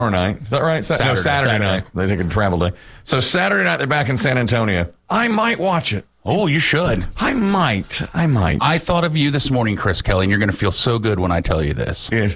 night. Is that right? Saturday night. They take a travel day. So Saturday night, they're back in San Antonio. I might watch it. Oh, you should. I might. I thought of you this morning, Chris Kelly, and you're going to feel so good when I tell you this. Yeah.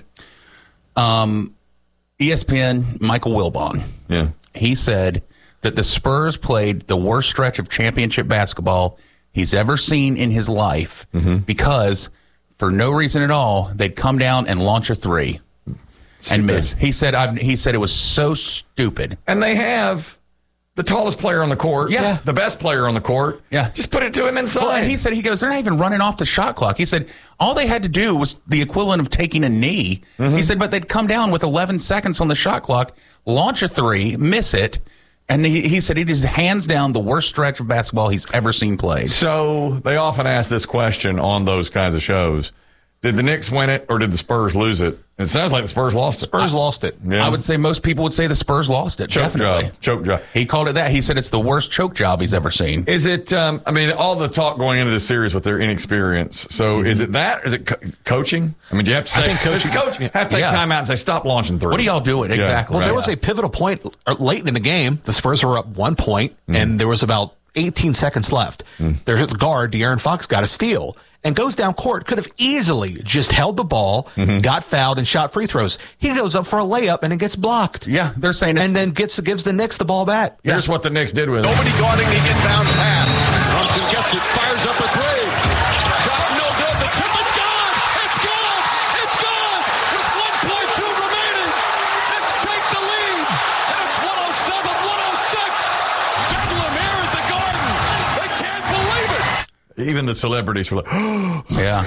ESPN, Michael Wilbon. Yeah. He said that the Spurs played the worst stretch of championship basketball he's ever seen in his life because, for no reason at all, they'd come down and launch a three and miss. He said it was so stupid. And they have the tallest player on the court. Yeah. The best player on the court. Yeah. Just put it to him inside. Well, and he goes, they're not even running off the shot clock. He said, all they had to do was the equivalent of taking a knee. He said, but they'd come down with 11 seconds on the shot clock, launch a three, miss it. And he said it is hands down the worst stretch of basketball he's ever seen played. So they often ask this question on those kinds of shows. Did the Knicks win it or did the Spurs lose it? It sounds like the Spurs lost it. Spurs lost it. Yeah. I would say most people would say the Spurs lost it. Definitely. Choke job. He called it that. He said it's the worst choke job he's ever seen. Is it, all the talk going into this series with their inexperience. So is it that? Is it coaching? I mean, do you have to say, I think coaching, have to take time out and say, stop launching threes? What are y'all doing? Yeah. Exactly. Well, there was a pivotal point late in the game. The Spurs were up 1 point, and there was about 18 seconds left. Their guard, De'Aaron Fox, got a steal and goes down court. Could have easily just held the ball, got fouled, and shot free throws. He goes up for a layup, and it gets blocked. Yeah, they're saying it's... And then gives the Knicks the ball back. Here's what the Knicks did with it. Nobody guarding the inbound pass. Brunson gets it, fires up a three. Shot no good. The tip, it's gone. It's gone. It's gone. With 1.2 remaining. Knicks take the lead. And it's 107-106. Bedlam here at the Garden. They can't believe it. Even the celebrities were like, Yeah.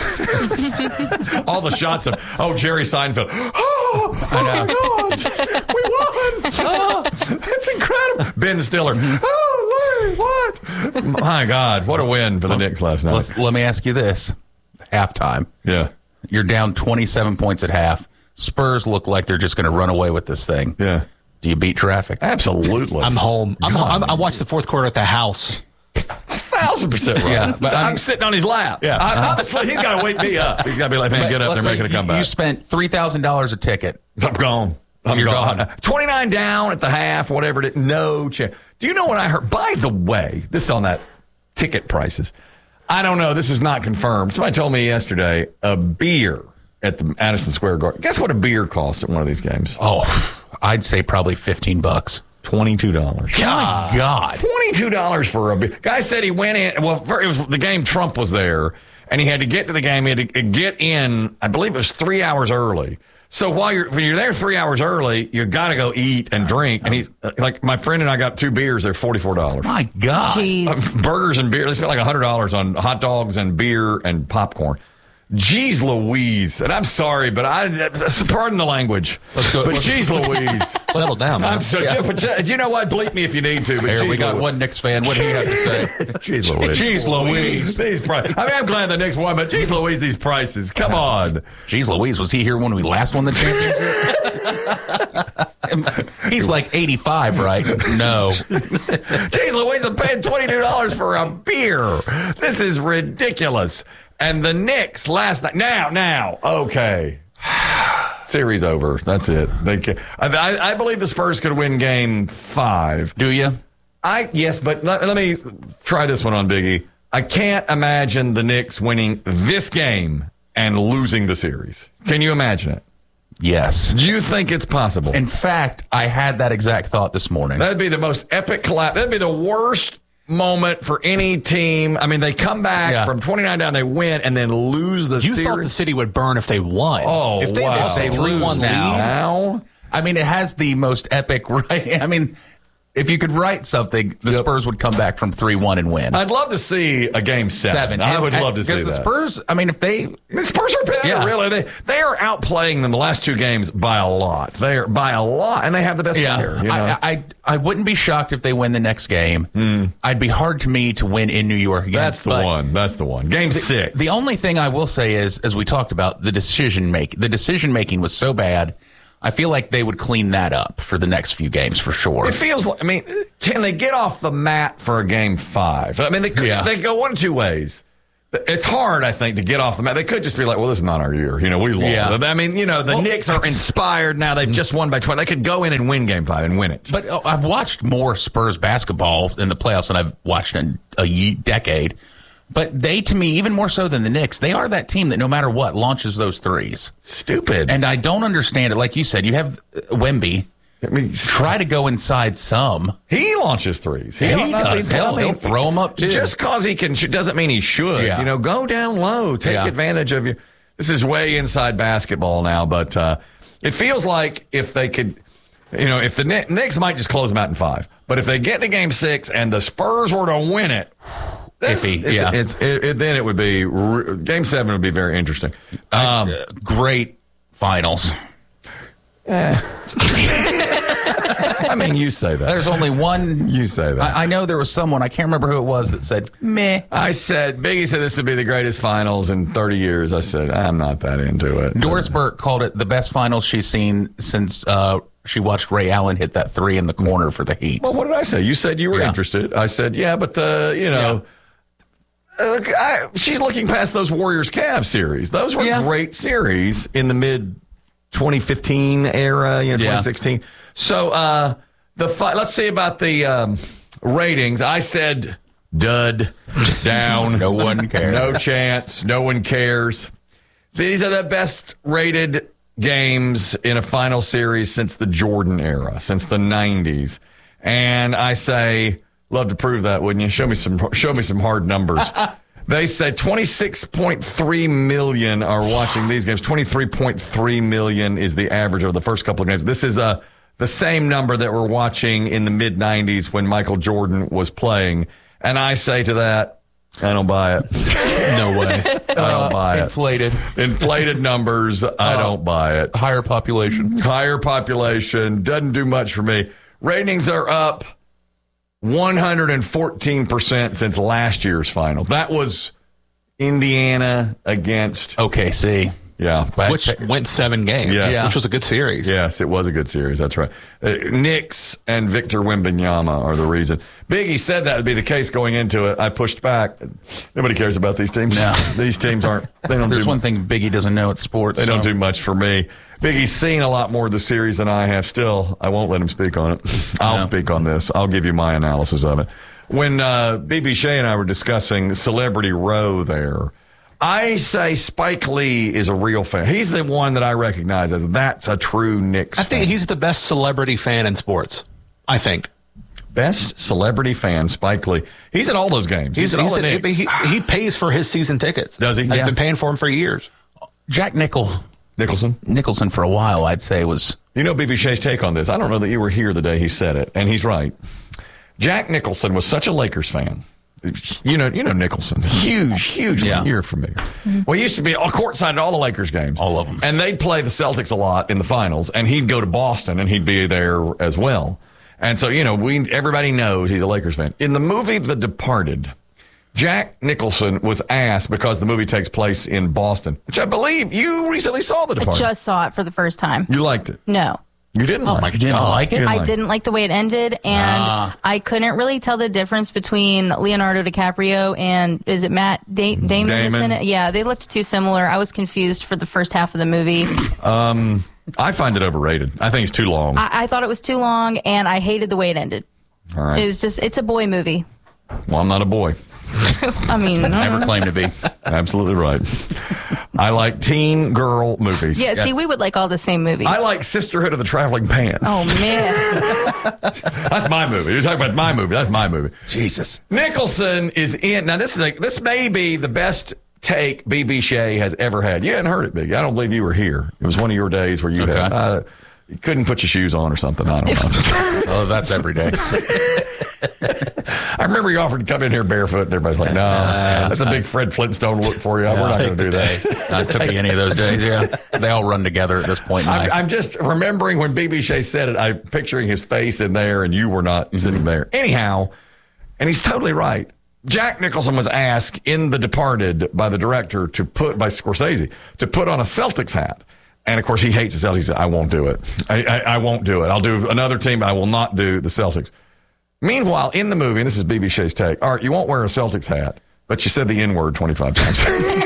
all the shots of, Jerry Seinfeld. Oh my God. We won. Oh, it's incredible. Ben Stiller. Oh, Larry, what? My God. What a win for the Knicks last night. Let me ask you this. Halftime. Yeah. You're down 27 points at half. Spurs look like they're just going to run away with this thing. Yeah. Do you beat traffic? Absolutely. I'm home. I watched the fourth quarter at the house. 1,000% right. Yeah, but I'm sitting on his lap. Yeah. Honestly, he's got to wake me up. He's got to be like, man, get up. They're making a comeback. You spent $3,000 a ticket. I'm gone. You're gone. 29 down at the half, whatever it is. No chance. Do you know what I heard? By the way, this is on that ticket prices. I don't know. This is not confirmed. Somebody told me yesterday a beer at the Addison Square Garden. Guess what a beer costs at one of these games? Oh, I'd say probably $15. $22. God. $22 for a beer. Guy said he went in. Well, it was the game. Trump was there, and he had to get to the game. He had to get in. I believe it was 3 hours early. So when you're there 3 hours early, you got to go eat and drink. And he's like, my friend and I got 2 beers. They're $44. My God. Jeez. Burgers and beer. They spent like $100 on hot dogs and beer and popcorn. Jeez Louise. And I'm sorry, but pardon the language. But jeez Louise. Settle down, man. You know what? Bleep me if you need to. But Here, we got one Knicks fan. What do you have to say? Jeez Louise. Jeez Louise. These prices. I mean, I'm glad the Knicks won, but jeez Louise, these prices. Come on. Jeez Louise, was he here when we last won the championship? He's like 85, right? No. Jeez Louise, I'm paying $22 for a beer. This is ridiculous. And the Knicks last night. Now, okay. Series over. That's it. I believe the Spurs could win game 5. Do you? Yes, but let me try this one on Biggie. I can't imagine the Knicks winning this game and losing the series. Can you imagine it? Yes. Do you think it's possible? In fact, I had that exact thought this morning. That'd be the most epic collapse. That'd be the worst moment for any team. I mean, they come back from 29 down, they win, and then lose the series. You thought the city would burn if they won. Oh, if they wow. lost a 3-1 lead. Now? I mean, it has the most epic, right? I mean, if you could write something, the Spurs would come back from 3-1 and win. I'd love to see a game 7. I would love to see that. Because the Spurs, I mean, the Spurs are better, really. They are outplaying them the last 2 games by a lot. They are by a lot, and they have the best player. You know? I wouldn't be shocked if they win the next game. I'd be hard to me to win in New York again. That's the one. That's the one. Game 6. The only thing I will say is, as we talked about, the decision making was so bad. I feel like they would clean that up for the next few games for sure. It feels like, I mean, can they get off the mat for a game 5? I mean, they go one of 2 ways. It's hard, I think, to get off the mat. They could just be like, well, this is not our year. We lost. Yeah. I mean, the Knicks are inspired now. They've just won by 20. They could go in and win Game 5 and win it. But I've watched more Spurs basketball in the playoffs than I've watched in a decade. But they, to me, even more so than the Knicks, they are that team that no matter what launches those threes. Stupid. And I don't understand it. Like you said, you have Wemby. I mean, Try to go inside some. he launches threes. He does. He'll throw them up, too. Just because he can doesn't mean he should. Yeah. Go down low. Take advantage of you. This is way inside basketball now, but it feels like if they could, if the Knicks might just close them out in 5. But if they get to Game 6 and the Spurs were to win it, then it would be Game 7 would be very interesting. Great finals. I mean, you say that. There's only one. You say that. I know there was someone, I can't remember who it was, that said, meh. Biggie said this would be the greatest finals in 30 years. I said, I'm not that into it. Doris Burke called it the best finals she's seen since she watched Ray Allen hit that 3 in the corner for the Heat. Well, what did I say? You said you were interested. I said, yeah, but, she's looking past those Warriors-Cavs series. Those were great series in the mid-2015 era, 2016. So let's see about the ratings. I said dud, down. No one cares. No chance. No one cares. These are the best rated games in a final series since the Jordan era, since the 90s. And I say, love to prove that, wouldn't you? Show me some hard numbers. They said 26.3 million are watching these games. 23.3 million is the average of the first couple of games. This is the same number that we're watching in the mid-90s when Michael Jordan was playing. And I say to that, I don't buy it. No way. I don't buy it. Inflated numbers. I don't buy it. Higher population. Doesn't do much for me. Ratings are up 114% since last year's final. That was Indiana against OKC. Yeah. Which went 7 games, which was a good series. Yes, it was a good series. That's right. Knicks and Victor Wembanyama are the reason. Biggie said that would be the case going into it. I pushed back. Nobody cares about these teams. No. These teams aren't. They don't. There's one thing Biggie doesn't know. It's sports. They don't do much for me. Biggie's seen a lot more of the series than I have. Still, I won't let him speak on it. I'll speak on this. I'll give you my analysis of it. When BB Shea and I were discussing Celebrity Row there, I say Spike Lee is a real fan. He's the one that I recognize as that's a true Knicks fan. I think he's the best celebrity fan in sports. I think. Best celebrity fan, Spike Lee. He's at all those games. He's at all the Knicks. He pays for his season tickets. Does he? He's been paying for them for years. Jack Nicholson for a while, I'd say, was... BB Shea's take on this. I don't know that you were here the day he said it, and he's right. Jack Nicholson was such a Lakers fan. You know Nicholson. Huge. Yeah. You're familiar. Mm-hmm. Well, he used to be courtside at all the Lakers games. All of them. And they'd play the Celtics a lot in the finals, and he'd go to Boston, and he'd be there as well. And so, everybody knows he's a Lakers fan. In the movie The Departed, Jack Nicholson was asked, because the movie takes place in Boston, which I believe you recently saw The Departed. I just saw it for the first time. You liked it? No. You didn't like it? You didn't like it? I didn't like the way it ended, and I couldn't really tell the difference between Leonardo DiCaprio and, is it Matt Damon that's in it? Yeah, they looked too similar. I was confused for the first half of the movie. I find it overrated. I think it's too long. I thought it was too long, and I hated the way it ended. All right. It was just, it's a boy movie. Well, I'm not a boy. I mean, never claimed to be. Absolutely right. I like teen girl movies. Yeah, see, we would like all the same movies. I like Sisterhood of the Traveling Pants. Oh, man. That's my movie. You're talking about my movie. That's my movie. Jesus. Nicholson is in. Now, this may be the best take BB Shea has ever had. You hadn't heard it, Biggie. I don't believe you were here. It was one of your days where you had... you couldn't put your shoes on or something. I don't know. Oh, that's every day. I remember you offered to come in here barefoot, and everybody's like, no, that's a big Fred Flintstone look for you. We're not going to do that. Not to be any of those days, yeah. They all run together at this point in life. I'm just remembering when BB Shea said it, I'm picturing his face in there, and you were not sitting there. Anyhow, and he's totally right. Jack Nicholson was asked in The Departed by the director by Scorsese, to put on a Celtics hat. And, of course, he hates the Celtics. He said, I won't do it. I won't do it. I'll do another team, but I will not do the Celtics. Meanwhile, in the movie, and this is BB Shea's take, all right, you won't wear a Celtics hat. but you said the N-word 25 times.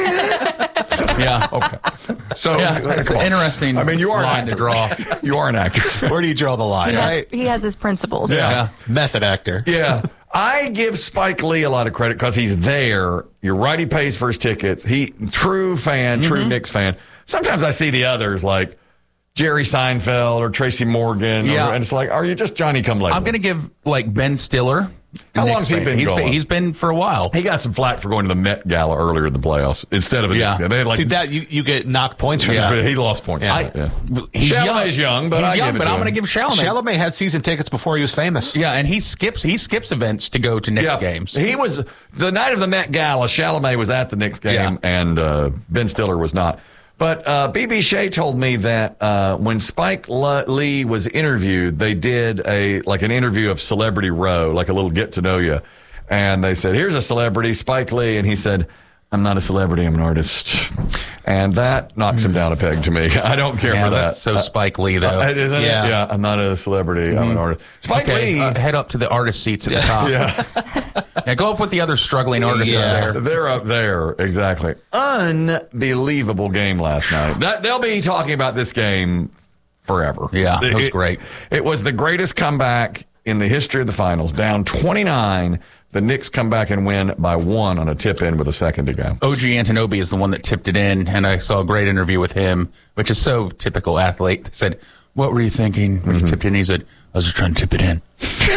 Yeah. Okay. So It's come an on. interesting I mean, you are an line actor. to draw. You are an actor. Where do you draw the line? Right? He has his principles. Yeah. Method actor. Yeah. I give Spike Lee a lot of credit because he's there. You're right. He pays for his tickets. True fan, true Knicks fan. Sometimes I see the others like Jerry Seinfeld or Tracy Morgan. Yeah. And it's like, are you just Johnny come lately? I'm going to give like Ben Stiller. How long's he been going? He's been for a while. He got some flack for going to the Met Gala earlier in the playoffs instead of a Knicks game. They had like, See that you get knocked points for yeah, that. but he lost points. Yeah. He's Chalamet's young, but he's I young, give it but to I'm him. going to give Chalamet. Chalamet had season tickets before he was famous. Yeah, and he skips events to go to Knicks games. He was the night of the Met Gala. Chalamet was at the Knicks game, and Ben Stiller was not. But B.B. Shea told me that when Spike Lee was interviewed, they did an interview of Celebrity Row, like a little get to know you. And they said, here's a celebrity, Spike Lee. And he said, I'm not a celebrity, I'm an artist. And that knocks him down a peg to me. I don't care for that. That's so Spike Lee, though. Isn't it? Yeah, I'm not a celebrity, I'm an artist. Spike Lee. Head up to the artist seats at the top. Yeah, go up with the other struggling artists up there. They're up there, exactly. Unbelievable game last night. They'll be talking about this game forever. Yeah, it was great. It was the greatest comeback in the history of the finals. Down 29, the Knicks come back and win by 1 on a tip-in with a second to go. OG Anunoby is the one that tipped it in, and I saw a great interview with him, which is so typical athlete. They said, what were you thinking when you tipped it in? He said, I was just trying to tip it in.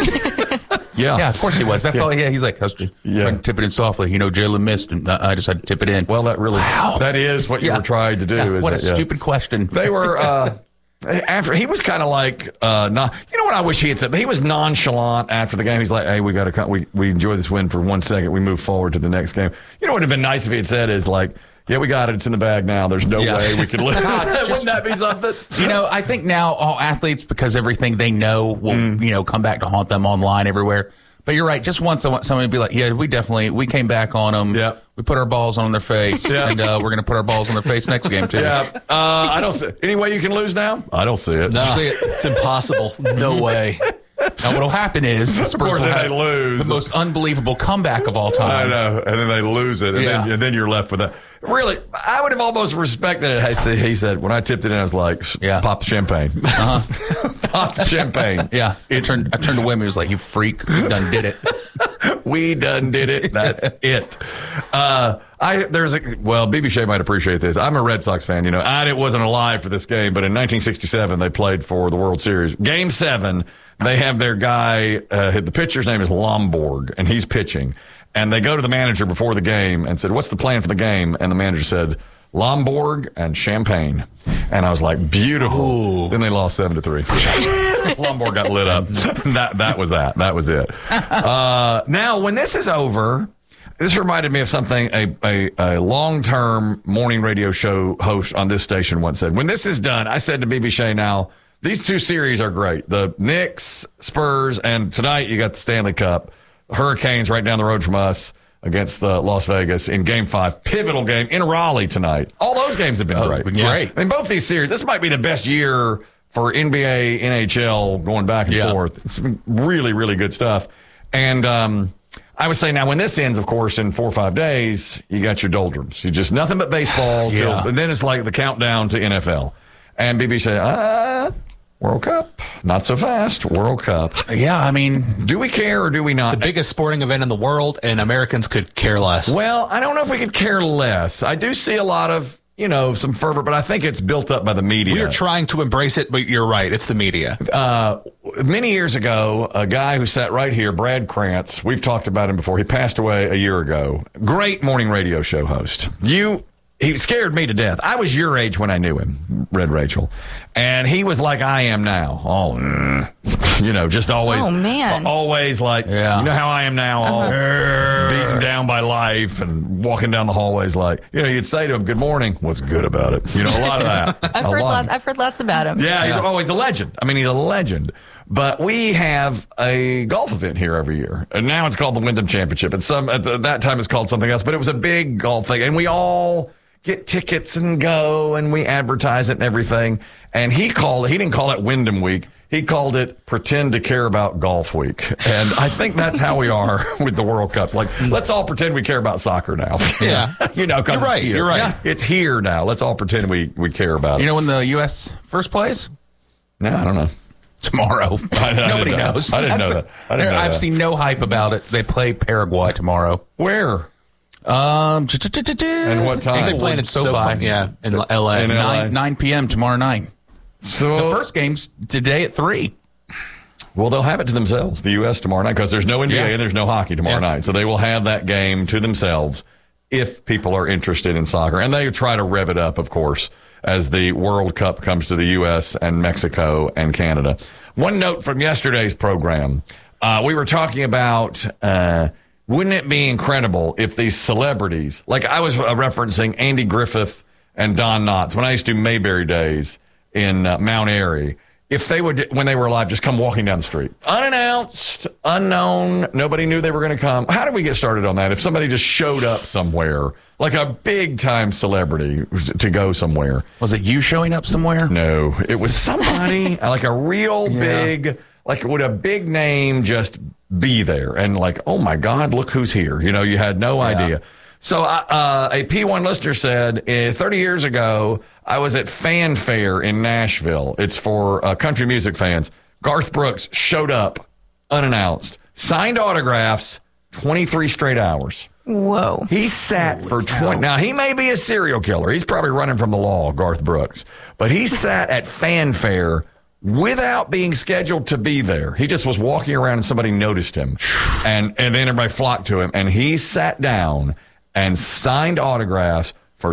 Yeah, of course he was. That's all. Yeah, he's like, I was just trying to tip it in softly. Jalen missed, and I just had to tip it in. Well, that is what you were trying to do. Yeah, what a it? stupid question. They were, after he was kind of like, not, you know what I wish he had said? He was nonchalant after the game. He's like, hey, we enjoy this win for 1 second. We move forward to the next game. You know what would have been nice if he had said is like, yeah, we got it. It's in the bag now. There's no way we could lose. Wouldn't that be something? I think now all athletes, because everything they know will, come back to haunt them online everywhere. But you're right. Just once I want somebody to be like, yeah, we came back on them. Yeah. We put our balls on their face, and we're going to put our balls on their face next game, too. Yeah. I don't see any way you can lose now. I don't see it. No, it's impossible. No way. Now, what'll happen is the Spurs will have lose the most unbelievable comeback of all time. I know, and then they lose it, and then you're left with that. Really, I would have almost respected it. He said, when I tipped it in, I was like, pop the champagne. Pop the champagne. Yeah. I turned to women. He was like, you freak. We done did it. We done did it. That's it. B.B. Shea might appreciate this. I'm a Red Sox fan. I wasn't alive for this game, but in 1967, they played for the World Series. Game 7, they have their guy, the pitcher's name is Lomborg, and he's pitching. And they go to the manager before the game and said, what's the plan for the game? And the manager said, Lomborg and champagne. And I was like, beautiful. Ooh. Then they lost 7-3. Lomborg got lit up. That was that. That was it. Now, when this is over, this reminded me of something a long-term morning radio show host on this station once said. When this is done, I said to B.B. Shea, now, these 2 series are great. The Knicks, Spurs, and tonight you got the Stanley Cup. Hurricanes right down the road from us against the Las Vegas in Game 5. Pivotal game in Raleigh tonight. All those games have been great. Great. I mean, both these series, this might be the best year for NBA, NHL going back and forth. It's really, really good stuff. And I would say now when this ends, of course, in 4 or 5 days, you got your doldrums. You just nothing but baseball. And then it's like the countdown to NFL. And BB said, World Cup, not so fast. World Cup. Yeah, I mean, do we care or do we not? It's the biggest sporting event in the world, and Americans could care less. Well, I don't know if we could care less. I do see a lot of, some fervor, but I think it's built up by the media. We are trying to embrace it, but you're right. It's the media. Many years ago, a guy who sat right here, Brad Krantz, we've talked about him before. He passed away a year ago. Great morning radio show host. He scared me to death. I was your age when I knew him, Red Rachel. And he was like I am now. Just always. Oh, man. Always like, you know how I am now, beaten down by life and walking down the hallways like, you'd say to him, good morning. What's good about it? A lot of that. I've heard lots about him. Yeah, he's always a legend. I mean, he's a legend. But we have a golf event here every year. And now it's called the Wyndham Championship. At that time it's called something else. But it was a big golf thing. And we all get tickets and go, and we advertise it and everything. And he didn't call it Wyndham Week. He called it Pretend to Care About Golf Week. And I think that's how we are with the World Cups. Like, let's all pretend we care about soccer now. Yeah. You know, because it's here. You're right. Yeah. It's here now. Let's all pretend we care about it. You know when the U.S. first plays? No, I don't know. Tomorrow. Nobody know. knows. I didn't know that. I didn't know I've that. seen no hype about it. They play Paraguay tomorrow. Where? And what time? They playing at SoFi. Yeah, in L.A. In LA. 9 p.m. tomorrow night. So The first game's today at 3. Well, they'll have it to themselves, the U.S. tomorrow night, because there's no NBA and there's no hockey tomorrow night. So they will have that game to themselves if people are interested in soccer. And they try to rev it up, of course, as the World Cup comes to the U.S. and Mexico and Canada. One note from yesterday's program. We were talking about, wouldn't it be incredible if these celebrities, like I was referencing Andy Griffith and Don Knotts, when I used to do Mayberry Days in Mount Airy, if they would, when they were alive, just come walking down the street. Unannounced, unknown, nobody knew they were going to come. How did we get started on that? If somebody just showed up somewhere, like a big-time celebrity to go somewhere. Was it you showing up somewhere? No, it was somebody, like a real big, like would a big name just be there? And like, oh my God, look who's here. You know, you had no idea. So a P1 listener said, 30 years ago, I was at Fanfare in Nashville. It's for country music fans. Garth Brooks showed up unannounced, signed autographs, 23 straight hours. Whoa. He sat for 20. Now, he may be a serial killer. He's probably running from the law, Garth Brooks. But he sat at Fanfare without being scheduled to be there. He just was walking around and somebody noticed him. And then everybody flocked to him. And he sat down and signed autographs for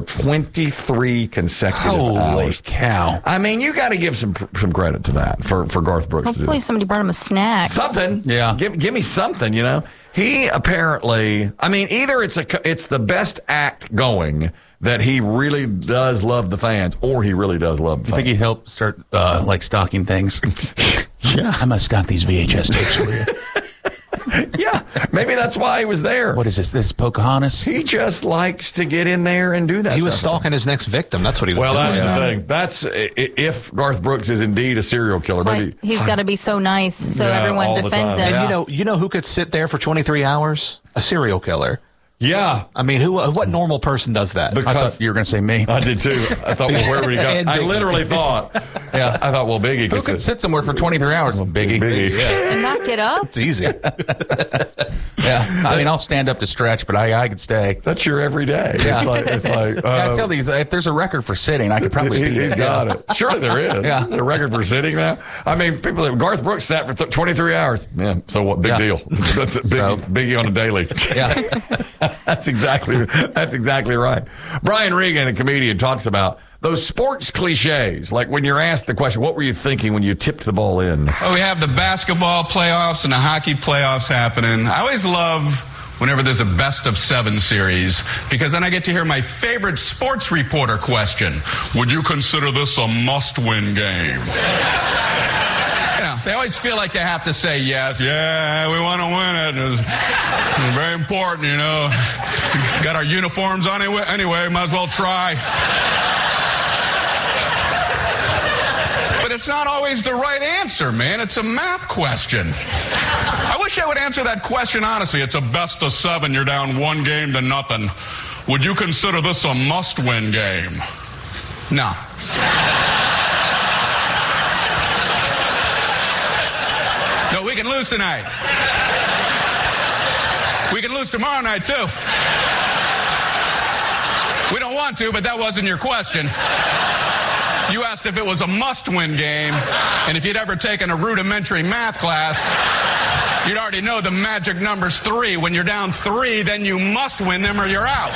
23 consecutive hours. Holy cow. I mean, you got to give some credit to that for Garth Brooks to do Hopefully that. somebody brought him a snack. Something. Yeah. Give me something, you know. He apparently, I mean, either it's the best act going that he really does love the fans, or he really does love the fans. I think he helped start like stocking things. Yeah. I'm going to stock these VHS tapes for you. Yeah, maybe that's why he was there. What is this? This is Pocahontas? He just likes to get in there and do that. He was stuff. stalking his next victim. That's what he was Well, doing. that's the thing. That's if Garth Brooks is indeed a serial killer. That's why Maybe he's got to be so nice so Yeah, everyone all the defends time. him. Yeah. You know who could sit there for 23 hours? A serial killer. yeah, I mean, what normal person does that? I because thought you were going to say me. I did too. I thought, well, where would he go? And I Biggie. literally thought. Yeah, I thought, well, Biggie Who could sit somewhere for 23 hours? Biggie. Biggie. And not get up? It's easy. Yeah. I mean, I'll stand up to stretch, but I could stay. That's your everyday. It's like I tell these, if there's a record for sitting, I could probably beat he's it. got it. Surely there is. Yeah. The record for sitting now. I mean, Garth Brooks sat for 23 hours. Yeah. So what? Big Yeah. deal. That's a Biggie on a daily. Yeah. That's exactly right. Brian Regan, a comedian, talks about those sports cliches, like when you're asked the question, what were you thinking when you tipped the ball in? Well, we have the basketball playoffs and the hockey playoffs happening. I always love whenever there's a best of 7 series, because then I get to hear my favorite sports reporter question. Would you consider this a must-win game? They always feel like they have to say yes. Yeah, we want to win it. It's very important, you know. Got our uniforms on anyway, might as well try. But it's not always the right answer, man. It's a math question. I wish I would answer that question honestly. It's a best of 7. You're down 1 game to nothing. Would you consider this a must-win game? No. No, we can lose tonight. We can lose tomorrow night, too. We don't want to, but that wasn't your question. You asked if it was a must-win game, and if you'd ever taken a rudimentary math class, you'd already know the magic number's 3. When you're down 3, then you must win them or you're out.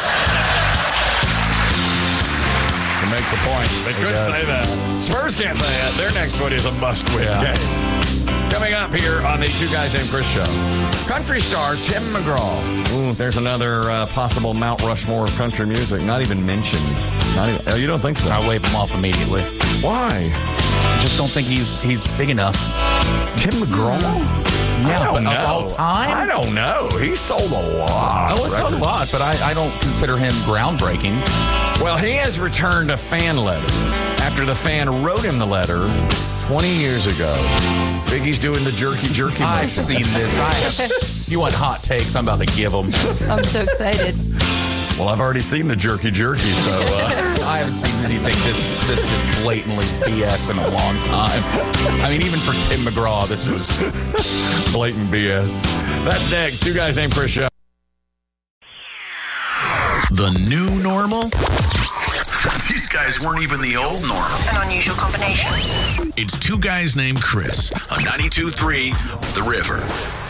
It makes a point. They could say that. Spurs can't say that. Their next one is a must-win game. Coming up here on the Two Guys Named Chris show, country star Tim McGraw. Ooh, there's another possible Mount Rushmore of country music. Not even mentioned. You don't think so? I'll wave him off immediately. Why? I just don't think he's big enough. Tim McGraw? Yeah, I don't but know. of all time? I don't know. He sold a lot. Oh, it's a lot, but I don't consider him groundbreaking. Well, he has returned a fan letter after the fan wrote him the letter 20 years ago. Biggie's doing the jerky motion. I've seen this. You want hot takes? I'm about to give them. I'm so excited. Well, I've already seen the jerky, so... I haven't seen anything this just blatantly BS in a long time. I mean, even for Tim McGraw, this was blatant BS. That's next. Two Guys Named Chris Show. The new normal? These guys weren't even the old normal. An unusual combination. It's Two Guys Named Chris on 92.3 The River.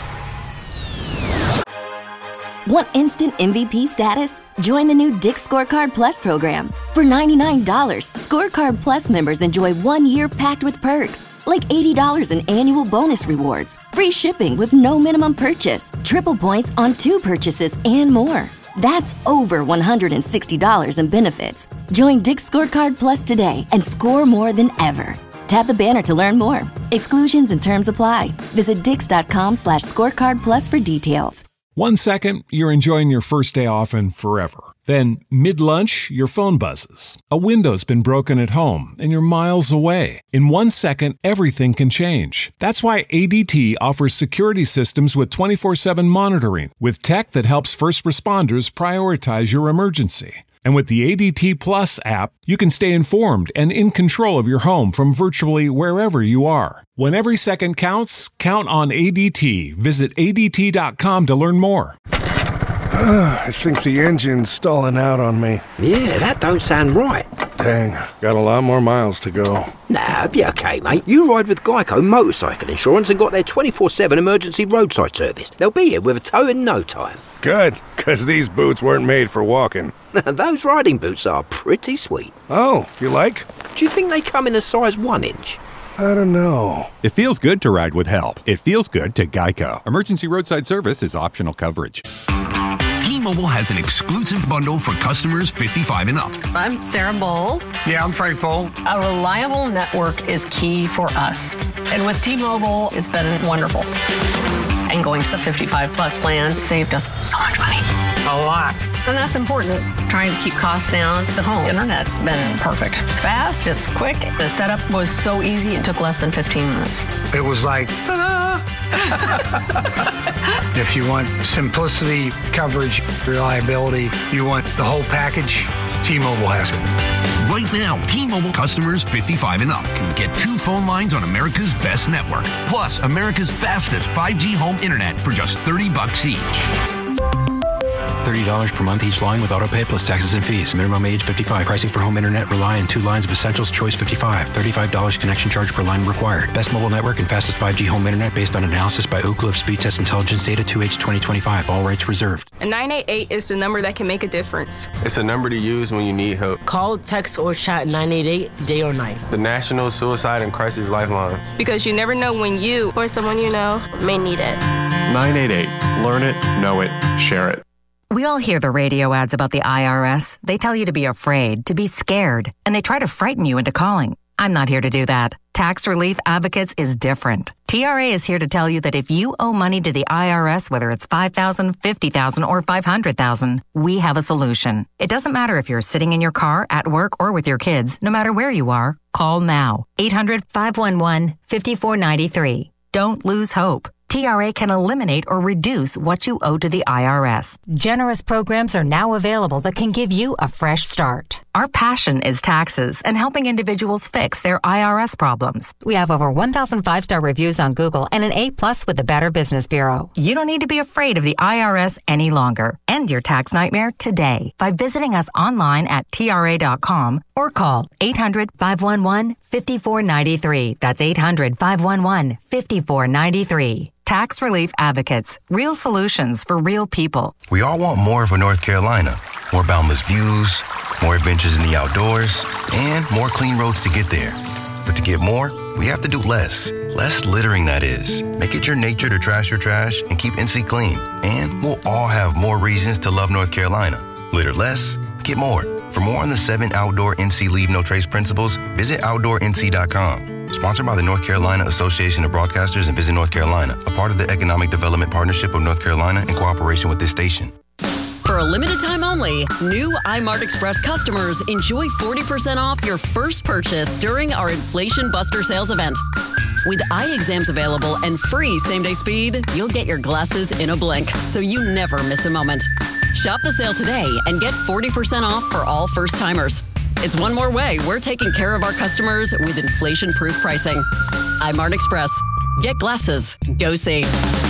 Want instant MVP status? Join the new Dick's Scorecard Plus program. For $99, Scorecard Plus members enjoy 1 year packed with perks, like $80 in annual bonus rewards, free shipping with no minimum purchase, triple points on 2 purchases, and more. That's over $160 in benefits. Join Dick's Scorecard Plus today and score more than ever. Tap the banner to learn more. Exclusions and terms apply. Visit dix.com/scorecard plus for details. 1 second, you're enjoying your first day off and forever. Then, mid-lunch, your phone buzzes. A window's been broken at home and you're miles away. In 1 second, everything can change. That's why ADT offers security systems with 24/7 monitoring, with tech that helps first responders prioritize your emergency. And with the ADT Plus app, you can stay informed and in control of your home from virtually wherever you are. When every second counts, count on ADT. Visit ADT.com to learn more. I think the engine's stalling out on me. Yeah, that don't sound right. Dang, got a lot more miles to go. Nah, be okay, mate. You ride with Geico Motorcycle Insurance and got their 24/7 emergency roadside service. They'll be here with a tow in no time. Good, because these boots weren't made for walking. Those riding boots are pretty sweet. Oh, you like? Do you think they come in a size 1 inch? I don't know. It feels good to ride with help. It feels good to Geico. Emergency roadside service is optional coverage. T-Mobile has an exclusive bundle for customers 55 and up. I'm Sarah Bowl. Yeah, I'm Frank Bowl. A reliable network is key for us. And with T-Mobile, it's been wonderful. And going to the 55 plus plan saved us so much money. A lot. And that's important. Trying to keep costs down. The home internet's been perfect. It's fast, it's quick. The setup was so easy, it took less than 15 minutes. It was like, if you want simplicity, coverage, reliability, you want the whole package, T-Mobile has it. Right now, T-Mobile customers 55 and up can get 2 phone lines on America's best network, plus America's fastest 5G home internet for just $30 each. $30 per month each line with autopay plus taxes and fees. Minimum age 55. Pricing for home internet rely on 2 lines of essentials. Choice 55. $35 connection charge per line required. Best mobile network and fastest 5G home internet based on analysis by Ookla of Speed Test Intelligence data 2H 2025. All rights reserved. And 988 is the number that can make a difference. It's a number to use when you need help. Call, text, or chat 988 day or night. The National Suicide and Crisis Lifeline. Because you never know when you or someone you know may need it. 988. Learn it, know it, share it. We all hear the radio ads about the IRS. They tell you to be afraid, to be scared, and they try to frighten you into calling. I'm not here to do that. Tax Relief Advocates is different. TRA is here to tell you that if you owe money to the IRS, whether it's $5,000, $50,000, or $500,000, we have a solution. It doesn't matter if you're sitting in your car, at work, or with your kids. No matter where you are, call now. 800-511-5493. Don't lose hope. TRA can eliminate or reduce what you owe to the IRS. Generous programs are now available that can give you a fresh start. Our passion is taxes and helping individuals fix their IRS problems. We have over 1,000 5-star reviews on Google and an A+ with the Better Business Bureau. You don't need to be afraid of the IRS any longer. End your tax nightmare today by visiting us online at TRA.com or call 800-511-5493. That's 800-511-5493. Tax Relief Advocates. Real solutions for real people. We all want more of a North Carolina. More boundless views, more adventures in the outdoors, and more clean roads to get there. But to get more, we have to do less. Less littering, that is. Make it your nature to trash your trash and keep NC clean. And we'll all have more reasons to love North Carolina. Litter less, get more. For more on the 7 outdoor NC Leave No Trace principles, visit OutdoorNC.com. Sponsored by the North Carolina Association of Broadcasters and Visit North Carolina, a part of the Economic Development Partnership of North Carolina in cooperation with this station. For For a limited time only, new iMart Express customers enjoy 40% off your first purchase during our Inflation Buster sales event. With eye exams available and free same-day speed, you'll get your glasses in a blink, so you never miss a moment. Shop the sale today and get 40% off for all first-timers. It's one more way we're taking care of our customers with inflation-proof pricing. iMart Express. Get glasses. Go see.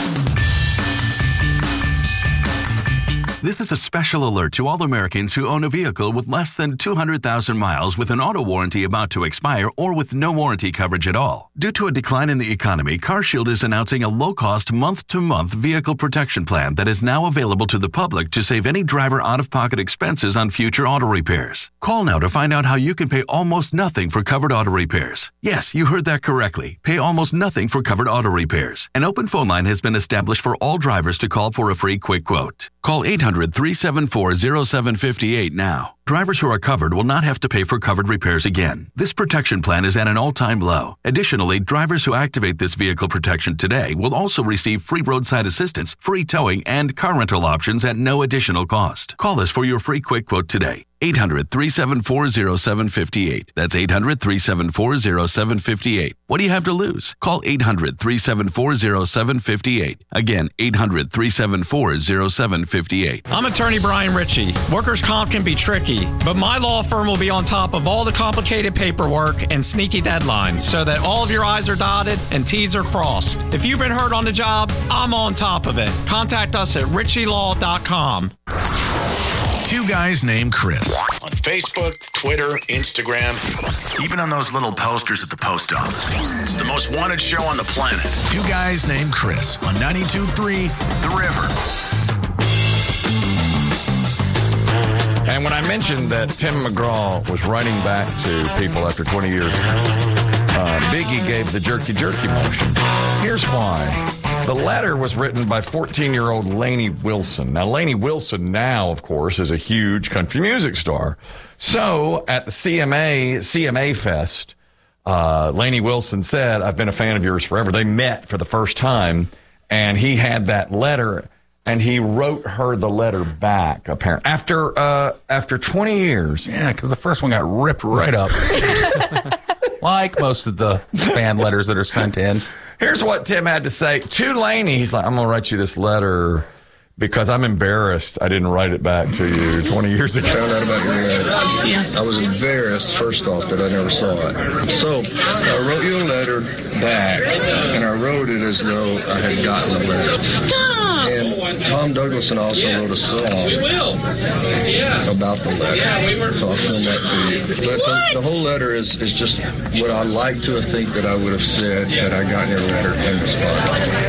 This is a special alert to all Americans who own a vehicle with less than 200,000 miles with an auto warranty about to expire or with no warranty coverage at all. Due to a decline in the economy, CarShield is announcing a low-cost month-to-month vehicle protection plan that is now available to the public to save any driver out-of-pocket expenses on future auto repairs. Call now to find out how you can pay almost nothing for covered auto repairs. Yes, you heard that correctly. Pay almost nothing for covered auto repairs. An open phone line has been established for all drivers to call for a free quick quote. Call 800-374-0758 now. Drivers who are covered will not have to pay for covered repairs again. This protection plan is at an all-time low. Additionally, drivers who activate this vehicle protection today will also receive free roadside assistance, free towing, and car rental options at no additional cost. Call us for your free quick quote today. 800-374-0758. That's 800-374-0758. What do you have to lose? Call 800-374-0758. Again, 800-374-0758. I'm attorney Brian Ritchie. Workers' comp can be tricky, but my law firm will be on top of all the complicated paperwork and sneaky deadlines so that all of your I's are dotted and T's are crossed. If you've been hurt on the job, I'm on top of it. Contact us at ritchielaw.com. Two guys named Chris. On Facebook, Twitter, Instagram, even on those little posters at the post office. It's the most wanted show on the planet. Two guys named Chris on 92.3 The River. And when I mentioned that Tim McGraw was writing back to people after 20 years, Biggie gave the jerky motion. Here's why. The letter was written by 14-year-old Lainey Wilson. Now, Lainey Wilson now, of course, is a huge country music star. So at the CMA Fest, Lainey Wilson said, "I've been a fan of yours forever." They met for the first time, and he had that letter, and he wrote her the letter back, apparently, after 20 years. Yeah, because the first one got ripped right up. Like most of the fan letters that are sent in. Here's what Tim had to say to Lainey. He's like, "I'm going to write you this letter because I'm embarrassed I didn't write it back to you 20 years ago." I found out about your letter. I was embarrassed, first off, that I never saw it. So I wrote you a letter back, and I wrote it as though I had gotten the letter. And Tom Douglason also wrote a song about the letter. So I'll send that to you. But the whole letter is just what I like to think that I would have said that I got in your letter in response.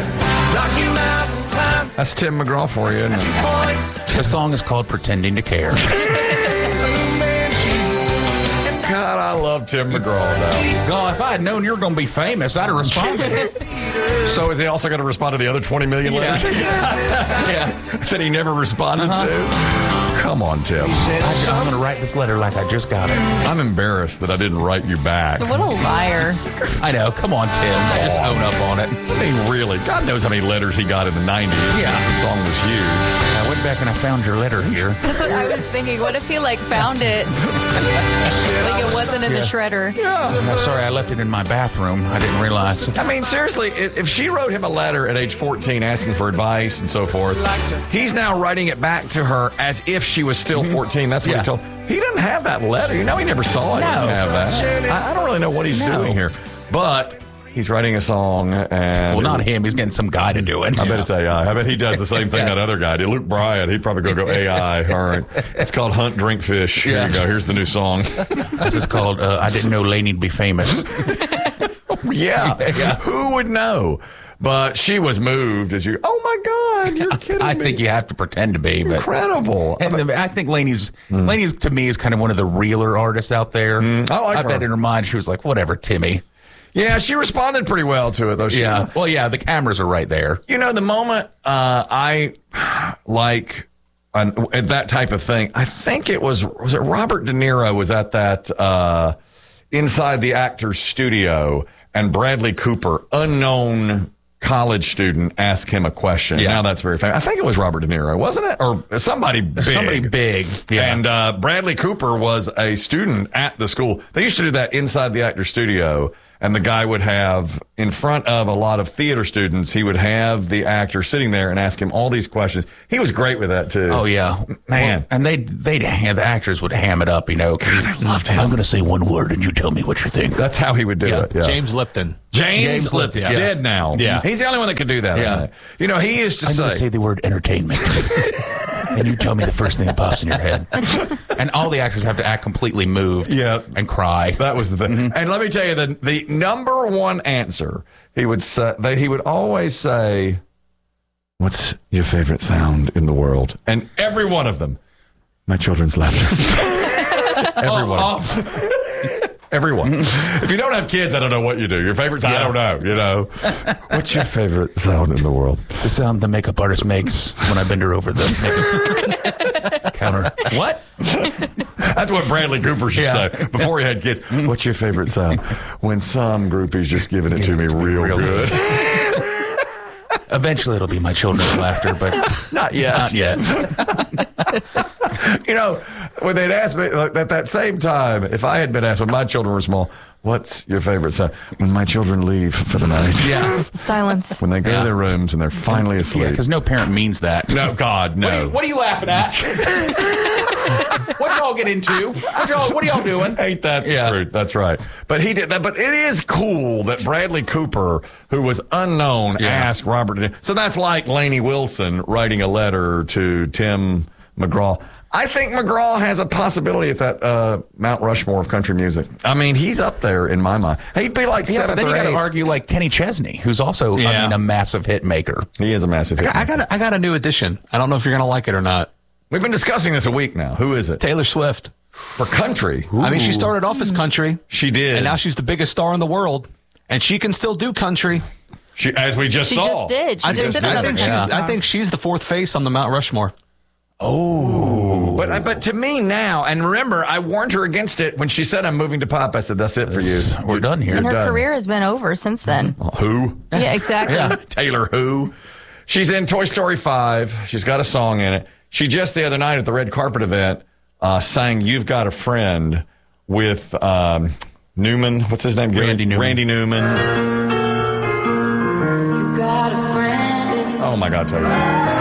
That's Tim McGraw for you, isn't it? The song is called Pretending to Care. God, I love Tim McGraw, though. God, if I had known you were going to be famous, I'd have responded. So is he also going to respond to the other 20 million letters that he never responded to? Come on, Tim. I'm going to write this letter like I just got it. I'm embarrassed that I didn't write you back. What a liar. I know. Come on, Tim. Just own up on it. I mean, really. God knows how many letters he got in the 90s. Yeah. The song was huge. I went back and I found your letter here. That's what I was thinking. What if he, found it? Like it wasn't in the shredder. Yeah. No, sorry, I left it in my bathroom. I didn't realize. I mean, seriously, if she wrote him a letter at age 14 asking for advice and so forth, he's now writing it back to her as if she was still 14. That's what he told. He didn't have that letter. He never saw it. He doesn't have that. I don't really know what he's doing here. But he's writing a song. And well, not him. He's getting some guy to do it. I bet it's AI. I bet he does the same thing that other guy did. Luke Bryan, he'd probably go AI. All right. It's called Hunt, Drink, Fish. Here you go. Here's the new song. This is called I Didn't Know Lainey'd Be Famous. Yeah. Who would know? But she was moved as you. Oh my God! You're kidding me. I think you have to pretend to be. Incredible. And I think Lainey's to me is kind of one of the realer artists out there. I bet in her mind she was like, "Whatever, Timmy." Yeah, she responded pretty well to it though. The cameras are right there. You know, the moment I like that type of thing. I think it was it Robert De Niro was at that inside the actor's studio, and Bradley Cooper, unknown college student ask him a question. Yeah. Now that's very famous. I think it was Robert De Niro, wasn't it? Or somebody big. Somebody big. Yeah. And Bradley Cooper was a student at the school. They used to do that inside the actor studio. And the guy would have, in front of a lot of theater students, he would have the actor sitting there and ask him all these questions. He was great with that, too. Oh, yeah. Man. Well, and the actors would ham it up, you know. God, I loved him. I'm going to say one word and you tell me what you think. That's how he would do it. Yeah. James Lipton. James Lipton. Yeah. Dead now. Yeah. He's the only one that could do that. Yeah. You know, he used to I'm going to say the word entertainment. And you tell me the first thing that pops in your head. And all the actors have to act completely moved and cry. That was the thing. Mm-hmm. And let me tell you, the number one answer he would say, he would always say, "What's your favorite sound in the world?" And every one of them, my children's laughter. Everyone. Everyone. If you don't have kids, I don't know what you do. Your favorite sound, I don't know. You know, what's your favorite sound in the world? The sound the makeup artist makes when I bend her over the makeup counter. What? That's what Bradley Cooper should say before he had kids. What's your favorite sound? When some groupie's just giving it to me real good. Eventually, it'll be my children's laughter, but not yet. Not yet. You know, when they'd ask me at that same time, if I had been asked when my children were small, what's your favorite sound? When my children leave for the night. Yeah. Silence. When they go to their rooms and they're finally asleep. Yeah, because no parent means that. No, God, no. What are you laughing at? What y'all get into? What are y'all doing? Ain't that the truth? That's right. But he did that. But it is cool that Bradley Cooper, who was unknown, asked Robert. So that's like Lainey Wilson writing a letter to Tim McGraw. I think McGraw has a possibility at that Mount Rushmore of country music. I mean, he's up there in my mind. He'd be like 7th or 8th. Then you got to argue like Kenny Chesney, who's also a massive hit maker. He is a massive hit maker. I got a new addition. I don't know if you're going to like it or not. We've been discussing this a week now. Who is it? Taylor Swift. For country. Ooh. I mean, she started off as country. She did. And now she's the biggest star in the world. And she can still do country. As we just saw. She just did. She just did another country song. I think she's the fourth face on the Mount Rushmore. Oh. But to me now, and remember, I warned her against it when she said, I'm moving to pop. I said, that's it for you. We're done here. And her career has been over since then. Who? Yeah, exactly. Taylor who? She's in Toy Story 5. She's got a song in it. She just the other night at the red carpet event sang You've Got a Friend with Newman. What's his name? Randy Newman. Randy Newman. You got a friend. Oh, my God, Taylor.